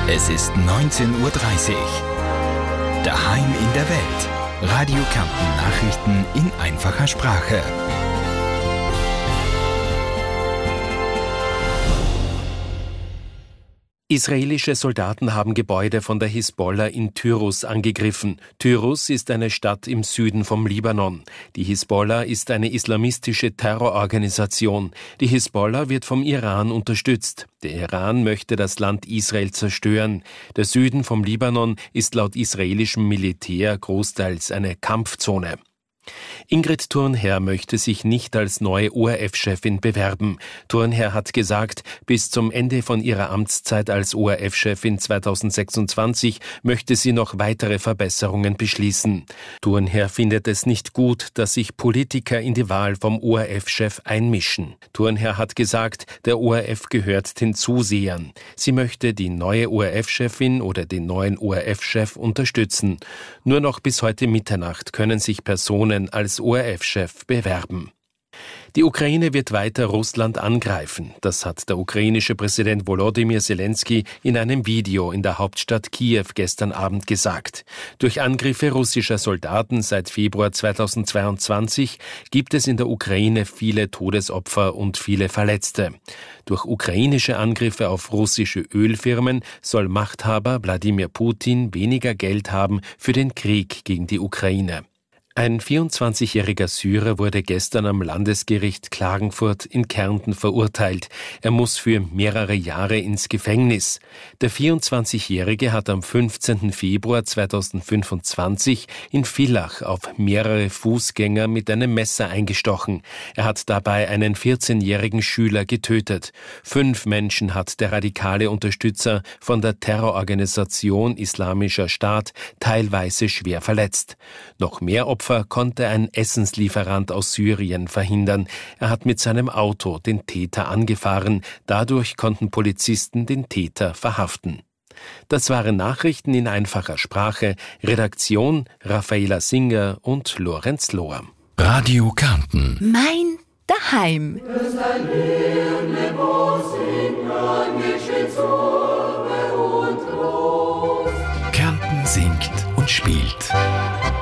Es ist 19:30 Uhr. Daheim in der Welt. Radio Kärnten Nachrichten in einfacher Sprache. Israelische Soldaten haben Gebäude von der Hisbollah in Tyrus angegriffen. Tyrus ist eine Stadt im Süden vom Libanon. Die Hisbollah ist eine islamistische Terrororganisation. Die Hisbollah wird vom Iran unterstützt. Der Iran möchte das Land Israel zerstören. Der Süden vom Libanon ist laut israelischem Militär großteils eine Kampfzone. Ingrid Thurnherr möchte sich nicht als neue ORF-Chefin bewerben. Thurnherr hat gesagt, bis zum Ende von ihrer Amtszeit als ORF-Chefin 2026 möchte sie noch weitere Verbesserungen beschließen. Thurnherr findet es nicht gut, dass sich Politiker in die Wahl vom ORF-Chef einmischen. Thurnherr hat gesagt, der ORF gehört den Zusehern. Sie möchte die neue ORF-Chefin oder den neuen ORF-Chef unterstützen. Nur noch bis heute Mitternacht können sich Personen als ORF-Chef bewerben. Die Ukraine wird weiter Russland angreifen. Das hat der ukrainische Präsident Volodymyr Zelensky in einem Video in der Hauptstadt Kiew gestern Abend gesagt. Durch Angriffe russischer Soldaten seit Februar 2022 gibt es in der Ukraine viele Todesopfer und viele Verletzte. Durch ukrainische Angriffe auf russische Ölfirmen soll Machthaber Wladimir Putin weniger Geld haben für den Krieg gegen die Ukraine. Ein 24-jähriger Syrer wurde gestern am Landesgericht Klagenfurt in Kärnten verurteilt. Er muss für mehrere Jahre ins Gefängnis. Der 24-Jährige hat am 15. Februar 2025 in Villach auf mehrere Fußgänger mit einem Messer eingestochen. Er hat dabei einen 14-jährigen Schüler getötet. 5 Menschen hat der radikale Unterstützer von der Terrororganisation Islamischer Staat teilweise schwer verletzt. Noch mehr Opfer konnte ein Essenslieferant aus Syrien verhindern. Er hat mit seinem Auto den Täter angefahren. Dadurch konnten Polizisten den Täter verhaften. Das waren Nachrichten in einfacher Sprache. Redaktion Raffaela Singer und Lorenz Lohr. Radio Kärnten. Mein Daheim. Kärnten singt und spielt.